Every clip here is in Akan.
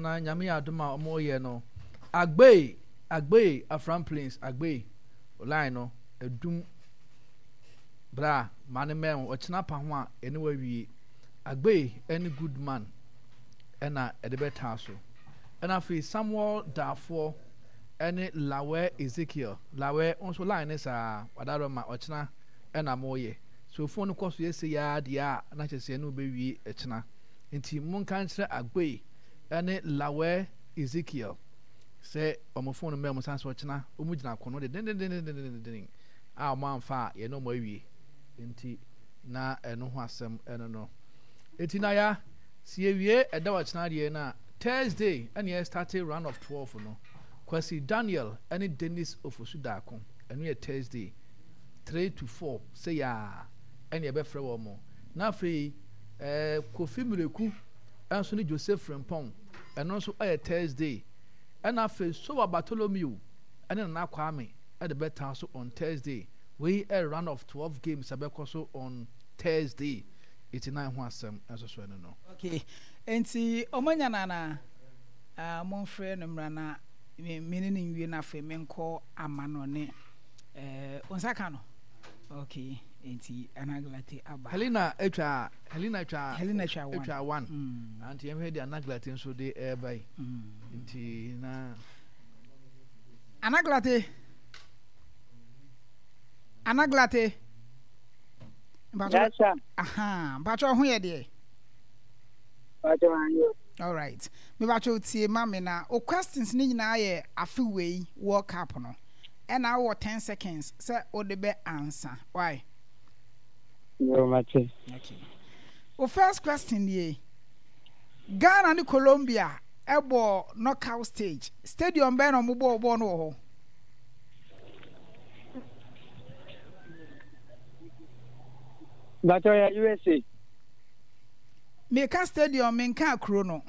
na nyame adoma omo ye no agbe afran plains agbe line no edum bra mane men o china pa ho a ene wa wie agbe any good man ena edebeta so ena fi Samuel Dafo ene lawe Ezekiel lawe onso line is wadaro ma o china ena moye so phone no koso yesi ya dia na chese ene obewie echina nti monka nkyere agbe ene lawe Ezekiel say phone me mo sanso china omu gina kono de den a mo amfa ye no mo awie nti na eno ho asem eno no enti na ya si ewie eda wa china de na Thursday ene ye started round of 12 no Kwasi Daniel ene Dennis Ofosudako eno ye Thursday 3 to 4 say ya ene be frɛ wo mo na afei Kofi Mireku enso ni Joseph Frempong eno so aye Thursday ena afei so Bartholomew ene na Kwame at the better so on Thursday we a run of 12 games abekoso on Thursday 89 ho asem enso so no okay enti omanya na mon frɛ no mra na mini ni wie na afei menko amano ne onsaka no okay enti anaglati aba Helena etwa 1 anti em head anaglati nso de airby enti na anaglati Bacha aha bacha ho ye de bacha anyo all right me bacha tie mame na o questions ni nyina ye afewei World Cup no and I 10 seconds say o de be answer why yo mache okay o first question ye Ghana and Colombia ebo knockout stage stadium be no mo bo no ho bacha ya USA Meka stadium menka akro no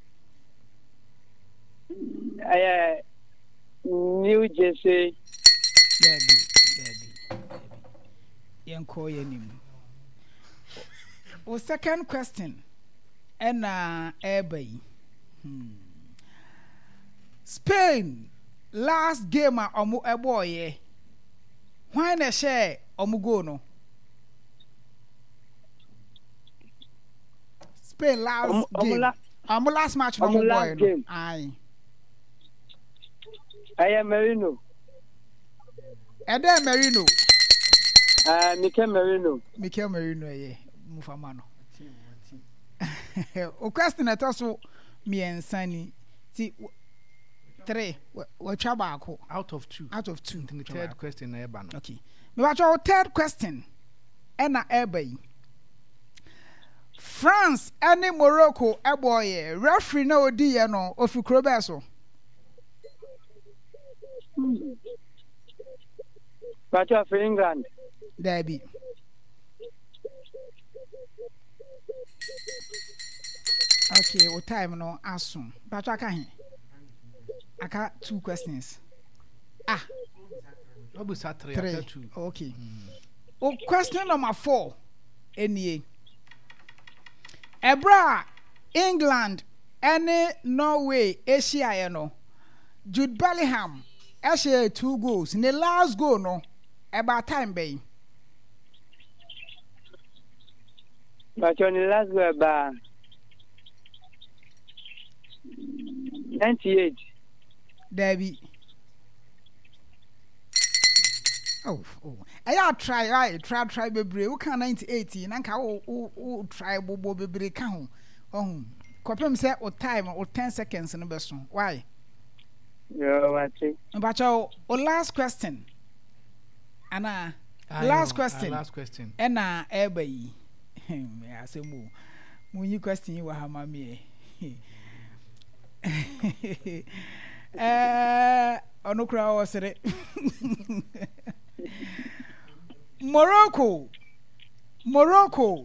New Jersey Baby. Yenko yenim. O second question. Ena ebay. Spain last game omu eboye. Why na share omu go no? Spain last game. Omu last match no boy no. Aye. Merino. Ede Merino. Mikel Merino ye mufamano. O question etoso miensani ti 3 we twa out of 2 the third question na eba no okay me ba cho third question ena eba yi France and Morocco eboye referee na odi ye no ofikro be so Bacha for England. Derby. Okay, what time no assume. Bacha can I got 2 questions. Obusa 3 2. Okay. Oh, question number 4. Any. Ebra England any Norway Asia you know. Jude Bellingham Ashe 2 goals. In the last goal no about time bay. But on the last goal about 98. Debbie. Oh. I try bebre. Who can 98? Nanka o try bobo bebre kan ho. Oh. Kopem say o time o 10 seconds no be so. Why? Yo, machi. But o last question. Ana last question. Ena eba yi. Me asemu. Munyi question yi wa ha ma me. Onukra wasere. Morocco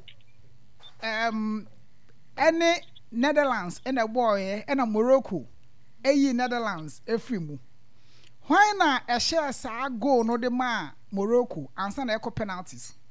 any Netherlands and a boy and a Morocco Netherlands efrimu why na a share sa go no de ma Morocco answer na eco penalties